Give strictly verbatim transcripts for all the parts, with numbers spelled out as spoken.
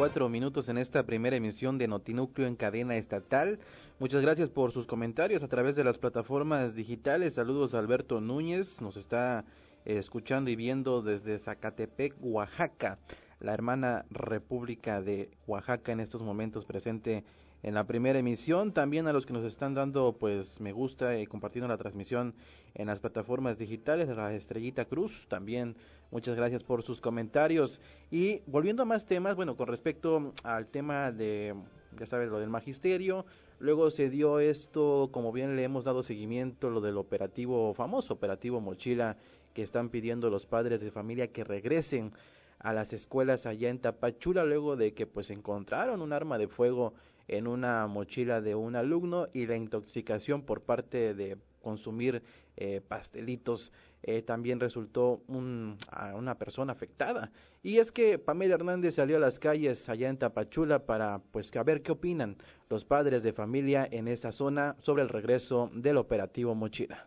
cuatro minutos en esta primera emisión de Notinúcleo en cadena estatal. Muchas gracias por sus comentarios a través de las plataformas digitales. Saludos a Alberto Núñez, nos está eh, escuchando y viendo desde Zacatepec, Oaxaca, la hermana República de Oaxaca en estos momentos presente en la primera emisión. También a los que nos están dando pues me gusta y compartiendo la transmisión en las plataformas digitales, la Estrellita Cruz, también muchas gracias por sus comentarios. Y volviendo a más temas, bueno, con respecto al tema de, ya sabes, lo del magisterio, luego se dio esto, como bien le hemos dado seguimiento, lo del operativo, famoso operativo Mochila, que están pidiendo los padres de familia que regresen a las escuelas allá en Tapachula, luego de que pues encontraron un arma de fuego en una mochila de un alumno y la intoxicación por parte de consumir eh, pastelitos eh, también resultó un, a una persona afectada. Y es que Pamela Hernández salió a las calles allá en Tapachula para pues a ver qué opinan los padres de familia en esa zona sobre el regreso del operativo Mochila.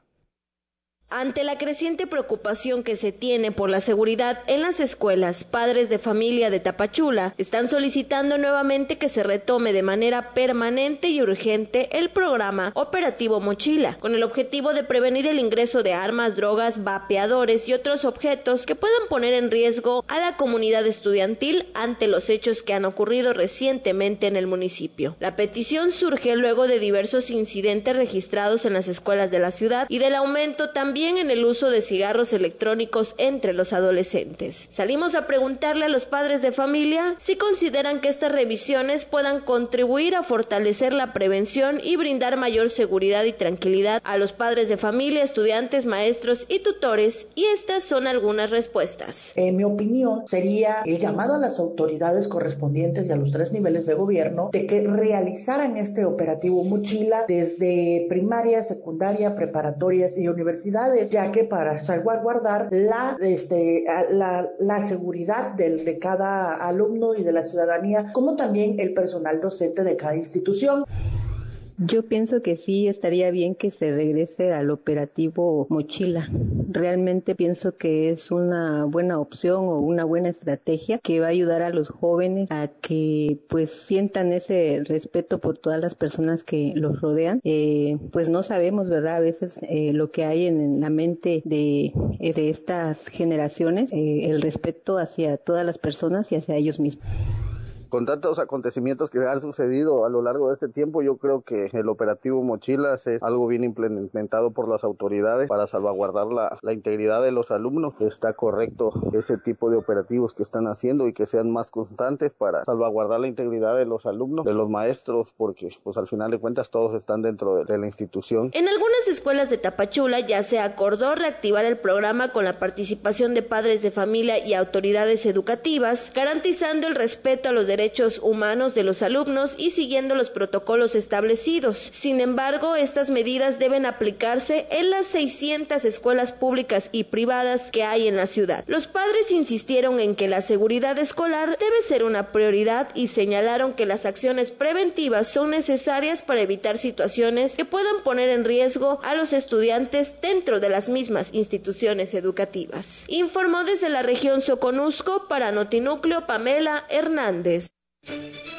Ante la creciente preocupación que se tiene por la seguridad en las escuelas, padres de familia de Tapachula están solicitando nuevamente que se retome de manera permanente y urgente el programa Operativo Mochila, con el objetivo de prevenir el ingreso de armas, drogas, vapeadores y otros objetos que puedan poner en riesgo a la comunidad estudiantil ante los hechos que han ocurrido recientemente en el municipio. La petición surge luego de diversos incidentes registrados en las escuelas de la ciudad y del aumento también en el uso de cigarros electrónicos entre los adolescentes. Salimos a preguntarle a los padres de familia si consideran que estas revisiones puedan contribuir a fortalecer la prevención y brindar mayor seguridad y tranquilidad a los padres de familia, estudiantes, maestros y tutores, y estas son algunas respuestas. En mi opinión, sería el llamado a las autoridades correspondientes y a los tres niveles de gobierno de que realizaran este operativo Mochila desde primaria, secundaria, preparatorias y universidades, ya que para salvaguardar la, este, la, la seguridad de, de cada alumno y de la ciudadanía, como también el personal docente de cada institución. Yo pienso que sí estaría bien que se regrese al operativo Mochila. Realmente pienso que es una buena opción o una buena estrategia que va a ayudar a los jóvenes a que pues sientan ese respeto por todas las personas que los rodean. Eh, pues no sabemos, ¿verdad? A veces eh, lo que hay en, en la mente de, de estas generaciones, eh, el respeto hacia todas las personas y hacia ellos mismos. Con tantos acontecimientos que han sucedido a lo largo de este tiempo, yo creo que el operativo Mochilas es algo bien implementado por las autoridades para salvaguardar la, la integridad de los alumnos. Está correcto ese tipo de operativos que están haciendo y que sean más constantes para salvaguardar la integridad de los alumnos, de los maestros, porque pues al final de cuentas todos están dentro de, de la institución. En algunas escuelas de Tapachula ya se acordó reactivar el programa con la participación de padres de familia y autoridades educativas, garantizando el respeto a los derechos derechos humanos de los alumnos y siguiendo los protocolos establecidos. Sin embargo, estas medidas deben aplicarse en las seiscientas escuelas públicas y privadas que hay en la ciudad. Los padres insistieron en que la seguridad escolar debe ser una prioridad y señalaron que las acciones preventivas son necesarias para evitar situaciones que puedan poner en riesgo a los estudiantes dentro de las mismas instituciones educativas. Informó desde la región Soconusco para Notinúcleo Pamela Hernández.